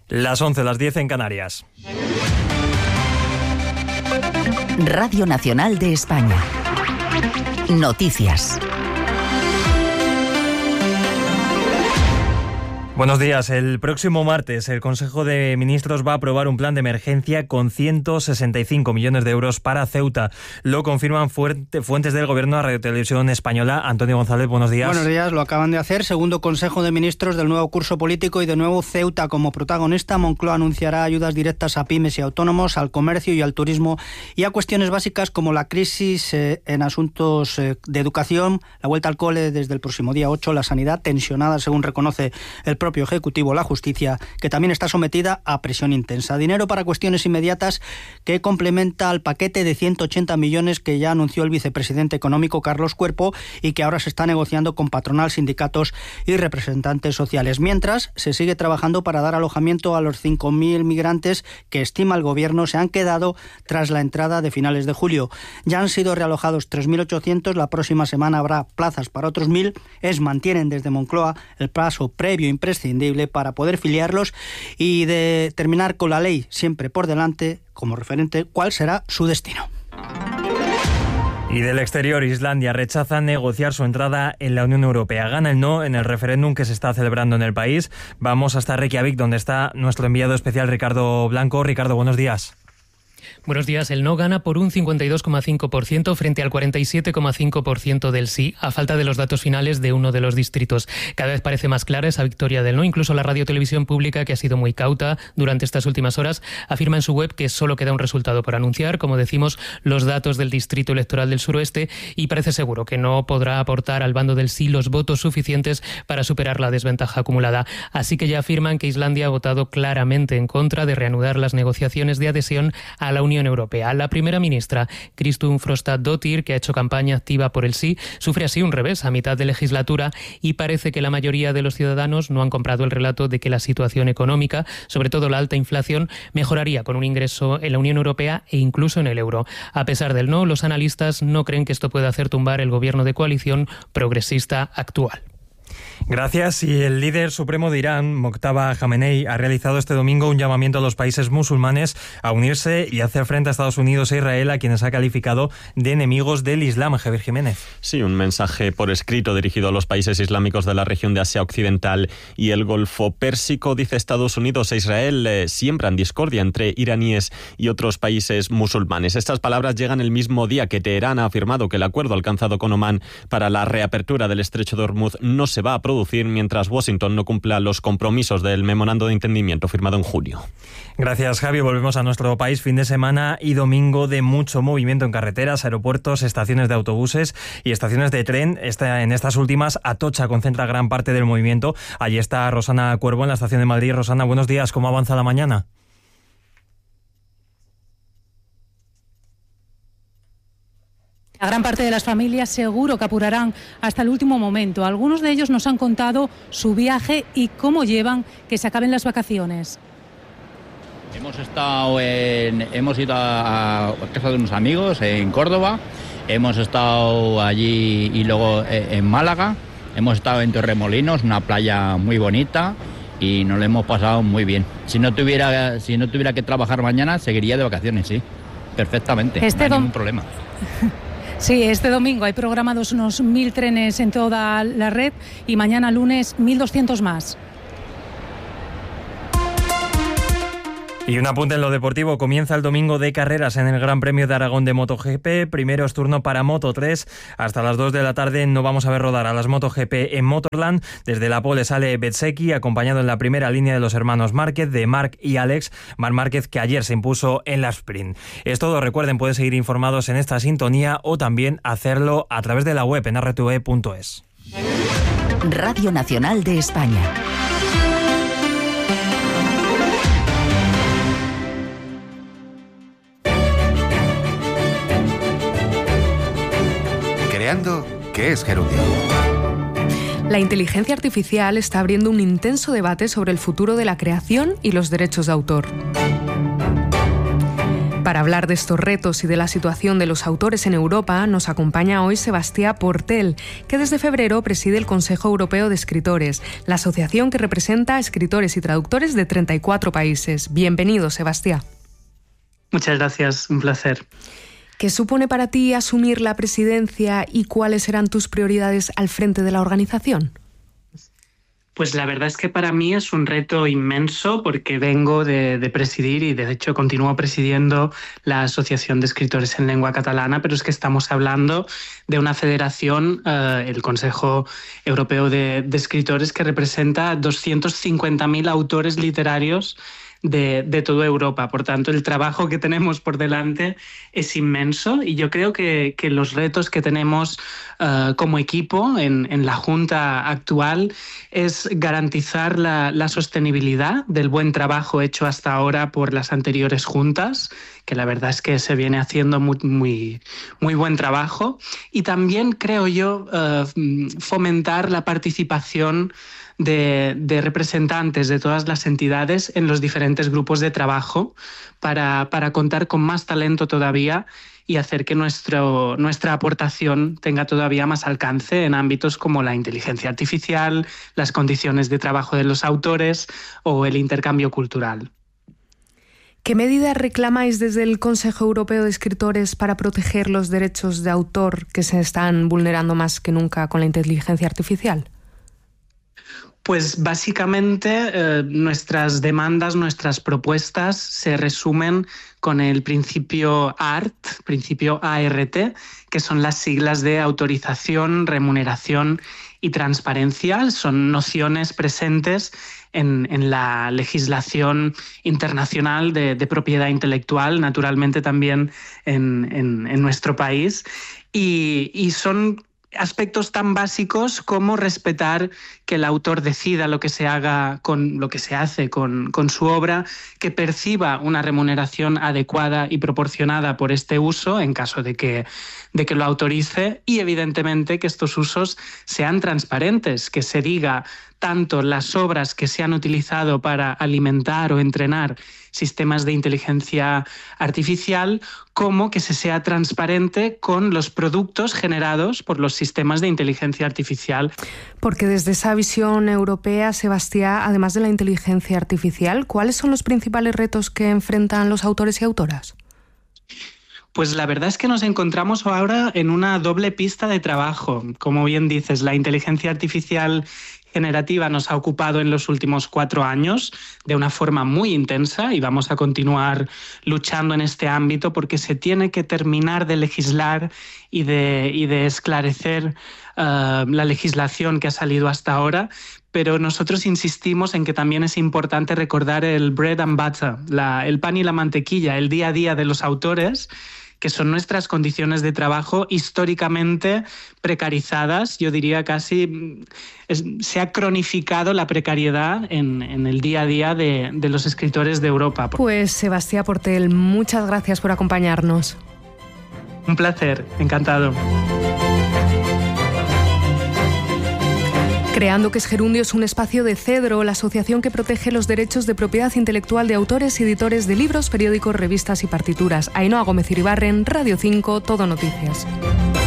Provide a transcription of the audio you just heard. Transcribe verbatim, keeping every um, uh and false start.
Las once, las diez en Canarias. Radio Nacional de España. Noticias. Buenos días. El próximo martes el Consejo de Ministros va a aprobar un plan de emergencia con ciento sesenta y cinco millones de euros para Ceuta. Lo confirman fuentes del Gobierno a Radio Televisión Española. Antonio González, buenos días. Buenos días, lo acaban de hacer. Segundo Consejo de Ministros del nuevo curso político y de nuevo Ceuta como protagonista. Moncloa anunciará ayudas directas a pymes y autónomos, al comercio y al turismo y a cuestiones básicas como la crisis eh, en asuntos eh, de educación, la vuelta al cole desde el próximo día ocho, la sanidad tensionada, según reconoce el propio Ejecutivo, la justicia, que también está sometida a presión intensa. Dinero para cuestiones inmediatas que complementa al paquete de ciento ochenta millones que ya anunció el vicepresidente económico Carlos Cuerpo y que ahora se está negociando con patronal, sindicatos y representantes sociales. Mientras, se sigue trabajando para dar alojamiento a los cinco mil migrantes que estima el Gobierno se han quedado tras la entrada de finales de julio. Ya han sido realojados tres mil ochocientos, la próxima semana habrá plazas para otros mil. Es mantienen desde Moncloa el plazo previo imprescindible para poder filiarlos y de terminar con la ley siempre por delante como referente cuál será su destino. Y del exterior, Islandia rechaza negociar su entrada en la Unión Europea. Gana el no en el referéndum que se está celebrando en el país. Vamos hasta Reykjavik, donde está nuestro enviado especial Ricardo Blanco. Ricardo, buenos días. Buenos días. El no gana por un cincuenta y dos coma cinco por ciento frente al cuarenta y siete coma cinco por ciento del sí, a falta de los datos finales de uno de los distritos. Cada vez parece más clara esa victoria del no. Incluso la Radio Televisión Pública, que ha sido muy cauta durante estas últimas horas, afirma en su web que solo queda un resultado por anunciar, como decimos, los datos del Distrito Electoral del Suroeste, y parece seguro que no podrá aportar al bando del sí los votos suficientes para superar la desventaja acumulada. Así que ya afirman que Islandia ha votado claramente en contra de reanudar las negociaciones de adhesión a la Unión Europea. La primera ministra, Kristrún Frostadóttir, que ha hecho campaña activa por el sí, sufre así un revés a mitad de legislatura y parece que la mayoría de los ciudadanos no han comprado el relato de que la situación económica, sobre todo la alta inflación, mejoraría con un ingreso en la Unión Europea e incluso en el euro. A pesar del no, los analistas no creen que esto pueda hacer tumbar el gobierno de coalición progresista actual. Gracias. Y el líder supremo de Irán, Mojtaba Khamenei, ha realizado este domingo un llamamiento a los países musulmanes a unirse y hacer frente a Estados Unidos e Israel, a quienes ha calificado de enemigos del Islam. Javier Jiménez. Sí, un mensaje por escrito dirigido a los países islámicos de la región de Asia Occidental y el Golfo Pérsico. Dice Estados Unidos e Israel eh, siembran discordia entre iraníes y otros países musulmanes. Estas palabras llegan el mismo día que Teherán ha afirmado que el acuerdo alcanzado con Omán para la reapertura del estrecho de Hormuz no se va a producir mientras Washington no cumpla los compromisos del memorando de entendimiento firmado en junio. Gracias, Javi. Volvemos a nuestro país. Fin de semana y domingo de mucho movimiento en carreteras, aeropuertos, estaciones de autobuses y estaciones de tren. Esta, en estas últimas, Atocha concentra gran parte del movimiento. Allí está Rosana Cuervo en la estación de Madrid. Rosana, buenos días. ¿Cómo avanza la mañana? La gran parte de las familias seguro que apurarán hasta el último momento. Algunos de ellos nos han contado su viaje y cómo llevan que se acaben las vacaciones. Hemos estado en, hemos ido a, a casa de unos amigos en Córdoba, hemos estado allí y luego en Málaga, hemos estado en Torremolinos, una playa muy bonita, y nos lo hemos pasado muy bien. Si no tuviera, si no tuviera que trabajar mañana, seguiría de vacaciones, sí, perfectamente, este no hay dom- ningún problema. Sí, este domingo hay programados unos mil trenes en toda la red y mañana lunes mil doscientos más. Y un apunte en lo deportivo. Comienza el domingo de carreras en el Gran Premio de Aragón de MotoGP. Primero es turno para Moto tres. Hasta las dos de la tarde no vamos a ver rodar a las MotoGP en Motorland. Desde la pole sale Bezzecchi, acompañado en la primera línea de los hermanos Márquez, de Marc y Alex. Marc Márquez, que ayer se impuso en la sprint. Es todo. Recuerden, pueden seguir informados en esta sintonía o también hacerlo a través de la web en erre te ve punto es. Radio Nacional de España. ¿Qué es Gerundio? La inteligencia artificial está abriendo un intenso debate sobre el futuro de la creación y los derechos de autor. Para Para hablar de estos retos y de la situación de los autores en Europa, nos acompaña hoy Sebastià Portell, que desde febrero preside el Consejo Europeo de Escritores, la asociación que representa a escritores y traductores de treinta y cuatro países. Bienvenido, Sebastià. Muchas gracias, un placer. ¿Qué supone para ti asumir la presidencia y cuáles serán tus prioridades al frente de la organización? Pues la verdad es que para mí es un reto inmenso porque vengo de, de presidir y de hecho continúo presidiendo la Asociación de Escritores en Lengua Catalana, pero es que estamos hablando de una federación, eh, el Consejo Europeo de, de Escritores, que representa doscientos cincuenta mil autores literarios De, de toda Europa. Por tanto, el trabajo que tenemos por delante es inmenso y yo creo que, que los retos que tenemos uh, como equipo en, en la Junta actual es garantizar la, la sostenibilidad del buen trabajo hecho hasta ahora por las anteriores juntas, que la verdad es que se viene haciendo muy, muy, muy buen trabajo, y también creo yo uh, fomentar la participación De, de representantes de todas las entidades en los diferentes grupos de trabajo para, para contar con más talento todavía y hacer que nuestro, nuestra aportación tenga todavía más alcance en ámbitos como la inteligencia artificial, las condiciones de trabajo de los autores o el intercambio cultural. ¿Qué medidas reclamáis desde el Consejo Europeo de Escritores para proteger los derechos de autor que se están vulnerando más que nunca con la inteligencia artificial? Pues básicamente eh, nuestras demandas, nuestras propuestas se resumen con el principio A R T, principio A R T, que son las siglas de autorización, remuneración y transparencia. Son nociones presentes en, en la legislación internacional de, de propiedad intelectual, naturalmente también en, en, en nuestro país, y, y son aspectos tan básicos como respetar que el autor decida lo que se haga con lo que se hace con, con su obra, que perciba una remuneración adecuada y proporcionada por este uso en caso de que, de que lo autorice, y evidentemente que estos usos sean transparentes, que se diga tanto las obras que se han utilizado para alimentar o entrenar sistemas de inteligencia artificial, como que se sea transparente con los productos generados por los sistemas de inteligencia artificial. Porque desde esa visión europea, Sebastià, además de la inteligencia artificial, ¿cuáles son los principales retos que enfrentan los autores y autoras? Pues la verdad es que nos encontramos ahora en una doble pista de trabajo. Como bien dices, la inteligencia artificial generativa nos ha ocupado en los últimos cuatro años de una forma muy intensa y vamos a continuar luchando en este ámbito porque se tiene que terminar de legislar y de, y de esclarecer uh, la legislación que ha salido hasta ahora. Pero nosotros insistimos en que también es importante recordar el bread and butter, la, el pan y la mantequilla, el día a día de los autores, que son nuestras condiciones de trabajo históricamente precarizadas. Yo diría casi es, se ha cronificado la precariedad en, en el día a día de, de los escritores de Europa. Pues Sebastià Portell, muchas gracias por acompañarnos. Un placer, encantado. Creando que es Gerundio es un espacio de Cedro, la asociación que protege los derechos de propiedad intelectual de autores y editores de libros, periódicos, revistas y partituras. Ainhoa Gómez Iribarren, Radio cinco, Todo Noticias.